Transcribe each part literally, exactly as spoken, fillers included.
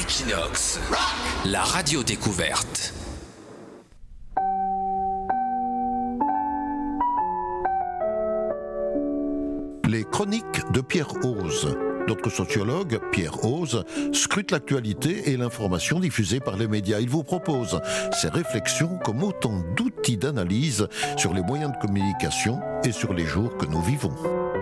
Equinox, la radio découverte. Les chroniques de Pierre Hoze. Notre sociologue, Pierre Hoze, scrute l'actualité et l'information diffusée par les médias. Il vous propose ses réflexions comme autant d'outils d'analyse sur les moyens de communication et sur les jours que nous vivons.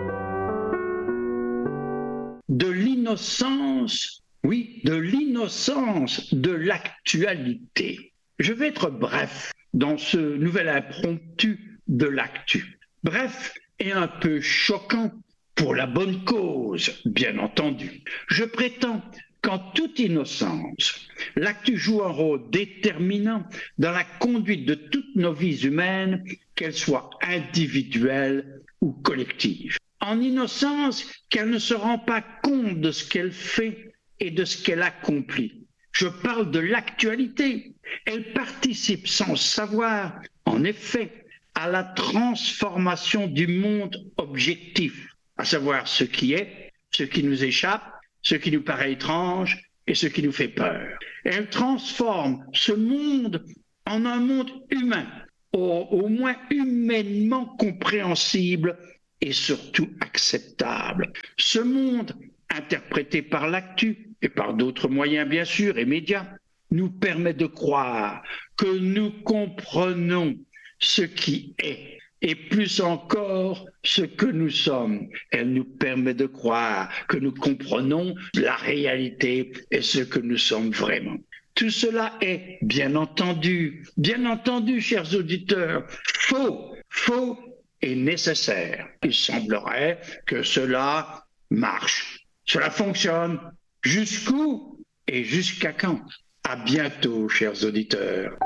De l'innocence, oui, de l'innocence de l'actualité. Je vais être bref dans ce nouvel impromptu de l'actu. Bref et un peu choquant pour la bonne cause, bien entendu. Je prétends qu'en toute innocence, l'actu joue un rôle déterminant dans la conduite de toutes nos vies humaines, qu'elles soient individuelles ou collectives. En innocence, qu'elle ne se rend pas compte de ce qu'elle fait et de ce qu'elle accomplit. Je parle de l'actualité. Elle participe sans savoir, en effet, à la transformation du monde objectif, à savoir ce qui est, ce qui nous échappe, ce qui nous paraît étrange et ce qui nous fait peur. Elle transforme ce monde en un monde humain, au, au moins humainement compréhensible et surtout acceptable. Ce monde, interprété par l'actu et par d'autres moyens bien sûr et médias, nous permet de croire que nous comprenons ce qui est et plus encore ce que nous sommes. Elle nous permet de croire que nous comprenons la réalité et ce que nous sommes vraiment. Tout cela est, bien entendu, bien entendu, chers auditeurs, faux, faux et nécessaire. Il semblerait que cela marche, cela fonctionne. Jusqu'où et jusqu'à quand? À bientôt, chers auditeurs.